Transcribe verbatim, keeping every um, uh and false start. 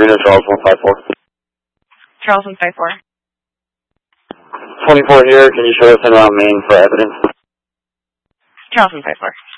Reno, Charles one five four. Charles one five four. twenty-four here, can you show us in around Maine for evidence? Charles one five four.